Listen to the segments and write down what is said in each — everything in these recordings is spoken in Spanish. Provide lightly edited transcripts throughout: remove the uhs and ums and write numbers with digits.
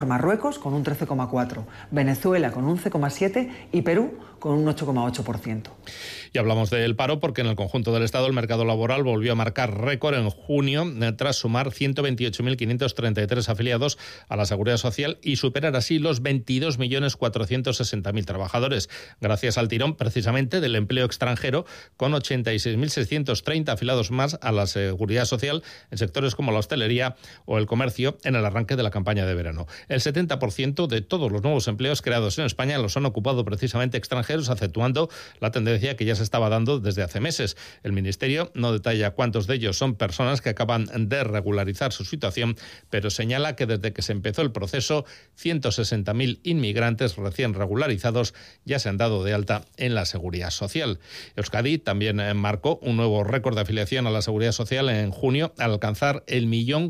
Marruecos con un 13,4%, Venezuela con un 11,7% y Perú con un 8,8%. Y hablamos del paro porque en el conjunto del Estado el mercado laboral volvió a marcar récord en junio tras sumar 128.533 afiliados a la Seguridad Social y superar así los 22.460.000 trabajadores, gracias al tirón precisamente del empleo extranjero, con 86.630 afiliados más a la Seguridad Social en sectores como la hostelería o el comercio en el arranque de la campaña de verano. El 70% de todos los nuevos empleos creados en España los han ocupado precisamente extranjeros, acentuando la tendencia que ya se estaba dando desde hace meses. El Ministerio no detalla cuántos de ellos son personas que acaban de regularizar su situación, pero señala que desde que se empezó el proceso, 160.000 inmigrantes recién regularizados ya se han dado de alta en la Seguridad Social. Euskadi también marcó un nuevo récord de afiliación a la Seguridad Social en junio, al alcanzar el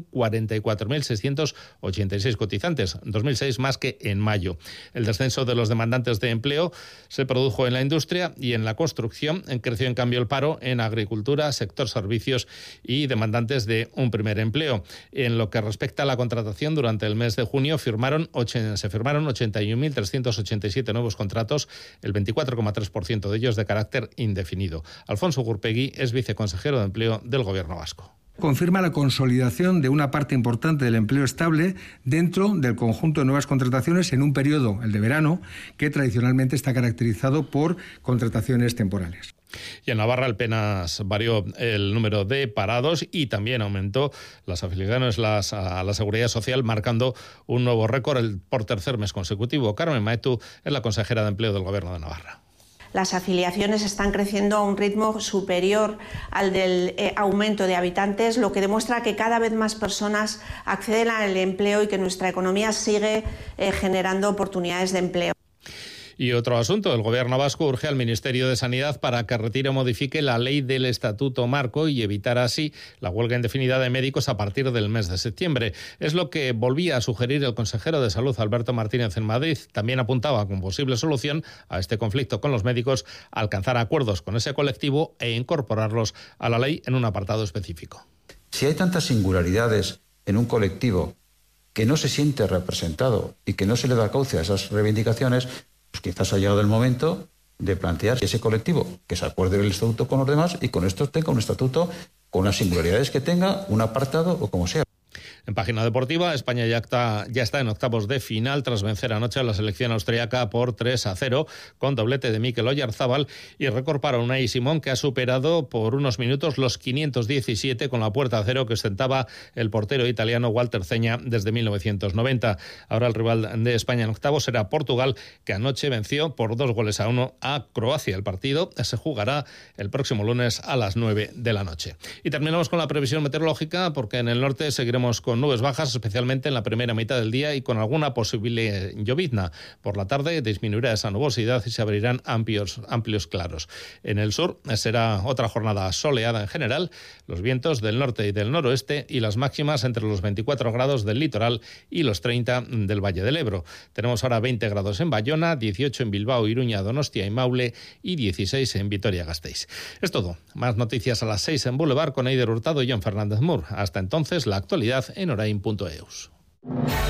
1.044.686 cotizantes, 2.006 más que en mayo. El descenso de los demandantes de empleo se produjo en la industria y en la construcción. Creció en cambio el paro en agricultura, sector servicios y demandantes de un primer empleo. En lo que respecta a la contratación, durante el mes de junio se firmaron 81.387 nuevos contratos, el 24,3% de ellos de carácter indefinido. Alfonso Gurpegui es viceconsejero de Empleo del Gobierno vasco. Confirma la consolidación de una parte importante del empleo estable dentro del conjunto de nuevas contrataciones en un periodo, el de verano, que tradicionalmente está caracterizado por contrataciones temporales. Y en Navarra apenas varió el número de parados y también aumentó las afiliaciones a la Seguridad Social, marcando un nuevo récord por tercer mes consecutivo. Carmen Maetu es la consejera de Empleo del Gobierno de Navarra. Las afiliaciones están creciendo a un ritmo superior al del aumento de habitantes, lo que demuestra que cada vez más personas acceden al empleo y que nuestra economía sigue generando oportunidades de empleo. Y otro asunto, el Gobierno vasco urge al Ministerio de Sanidad para que retire o modifique la ley del Estatuto Marco y evitar así la huelga indefinida de médicos a partir del mes de septiembre. Es lo que volvía a sugerir el consejero de Salud, Alberto Martínez, en Madrid. También apuntaba como posible solución a este conflicto con los médicos alcanzar acuerdos con ese colectivo e incorporarlos a la ley en un apartado específico. Si hay tantas singularidades en un colectivo que no se siente representado y que no se le da cauce a esas reivindicaciones, pues quizás ha llegado el momento de plantear ese colectivo que se acuerde del estatuto con los demás y con esto tenga un estatuto con las singularidades que tenga, un apartado o como sea. En página deportiva, España ya está en octavos de final tras vencer anoche a la selección austriaca por 3-0 con doblete de Mikel Oyarzábal y récord para Unai Simón, que ha superado por unos minutos los 517 con la puerta a cero que ostentaba el portero italiano Walter Zeña desde 1990. Ahora el rival de España en octavos será Portugal, que anoche venció por 2-1 a Croacia. El partido se jugará el próximo lunes a las 9 de la noche. Y terminamos con la previsión meteorológica, porque en el norte seguiremos con nubes bajas, especialmente en la primera mitad del día y con alguna posible llovizna. Por la tarde disminuirá esa nubosidad y se abrirán amplios claros. En el sur será otra jornada soleada en general, los vientos del norte y del noroeste y las máximas entre los 24 grados del litoral y los 30 del Valle del Ebro. Tenemos ahora 20 grados en Bayona, 18 en Bilbao, Iruña, Donostia y Maule y 16 en Vitoria-Gasteiz. Es todo. Más noticias a las 6 en Boulevard con Eider Hurtado y John Fernández Mur. Hasta entonces, la actualidad en orain.eus.